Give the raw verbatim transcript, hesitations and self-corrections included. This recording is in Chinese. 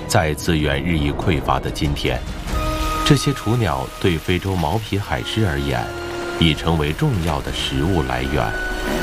在资源日益匮乏的今天，这些雏鸟对非洲毛皮海狮而言，已成为重要的食物来源。